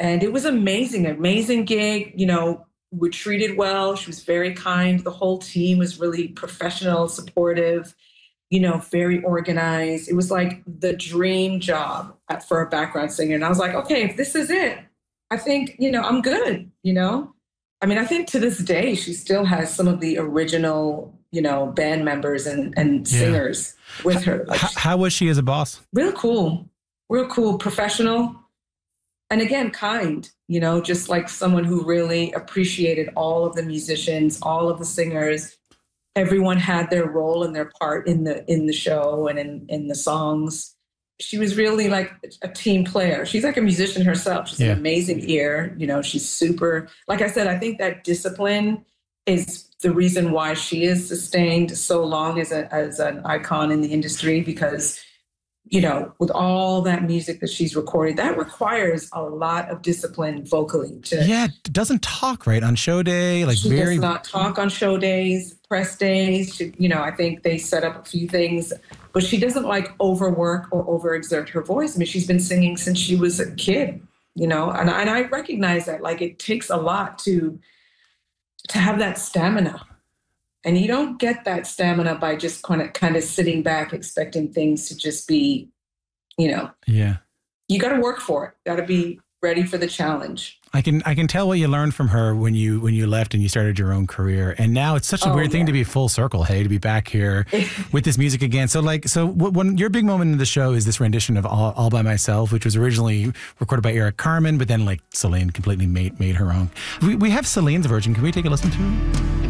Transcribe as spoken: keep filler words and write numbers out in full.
And it was amazing, amazing gig. You know, we were treated well. She was very kind. The whole team was really professional, supportive, you know, very organized. It was like the dream job at- for a background singer. And I was like, okay, if this is it, I think, you know, I'm good, you know? I mean, I think to this day, she still has some of the original, you know, band members and, and Yeah. singers with her. Like, H- how was she as a boss? real cool, real cool, professional. And again, kind, you know, just like someone who really appreciated all of the musicians, all of the singers. Everyone had their role and their part in the in the show and in, in the songs. She was really like a team player. She's like a musician herself. She's Yeah. an amazing ear. You know, she's super, like I said, I think that discipline is the reason why she is sustained so long as a as an icon in the industry, because, you know, with all that music that she's recorded, that requires a lot of discipline vocally. To, Yeah, doesn't talk right on show day. Like she very. does not talk on show days, press days. She, you know, I think they set up a few things, but she doesn't like overwork or overexert her voice. I mean, she's been singing since she was a kid, you know, and, and I recognize that. Like, it takes a lot to to have that stamina. And you don't get that stamina by just kind of kind of sitting back expecting things to just be, you know. Yeah. You got to work for it. Got to be ready for the challenge. I can I can tell what you learned from her when you when you left and you started your own career, and now it's such a Oh, weird thing yeah. to be full circle. Hey, to be back here with this music again. So like so what, when your big moment in the show is this rendition of All, All by Myself, which was originally recorded by Eric Carmen, but then like Celine completely made made her own. We we have Celine's version. Can we take a listen to it?